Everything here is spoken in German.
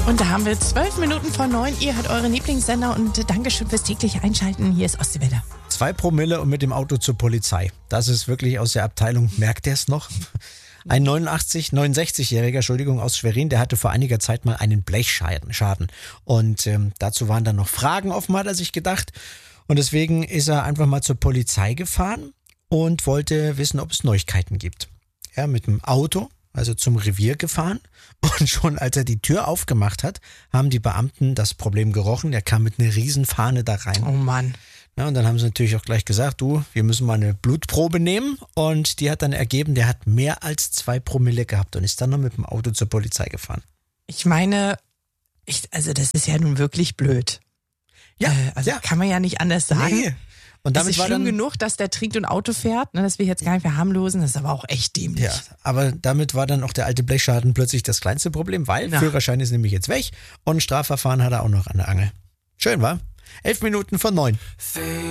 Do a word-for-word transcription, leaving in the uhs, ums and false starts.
Und da haben wir zwölf Minuten vor neun. Ihr hört eure Lieblingssender und Dankeschön fürs tägliche Einschalten. Hier ist Ostseewelle. Zwei Promille und mit dem Auto zur Polizei. Das ist wirklich aus der Abteilung, merkt ihr es noch? Ein neunundachtzig, neunundsechzigjähriger, Entschuldigung, aus Schwerin, der hatte vor einiger Zeit mal einen Blechschaden. Schaden. Und ähm, dazu waren dann noch Fragen offen, hat er sich gedacht. Und deswegen ist er einfach mal zur Polizei gefahren und wollte wissen, ob es Neuigkeiten gibt. Ja, mit dem Auto, also zum Revier gefahren. Und schon als er die Tür aufgemacht hat, haben die Beamten das Problem gerochen. Der kam mit einer Riesenfahne da rein. Oh Mann. Ja, und dann haben sie natürlich auch gleich gesagt, du, wir müssen mal eine Blutprobe nehmen. Und die hat dann ergeben, der hat mehr als zwei Promille gehabt und ist dann noch mit dem Auto zur Polizei gefahren. Ich meine, ich, also das ist ja nun wirklich blöd. Ja, äh, also ja. kann man ja nicht anders sagen. Nee. Und damit es ist war schlimm dann, genug, dass der trinkt und Auto fährt, ne, das will ich jetzt gar nicht verharmlosen, das ist aber auch echt dämlich. Ja, aber damit war dann auch der alte Blechschaden plötzlich das kleinste Problem, weil Ja. Führerschein ist nämlich jetzt weg und ein Strafverfahren hat er auch noch an der Angel. Schön, wa? Elf Minuten von neun.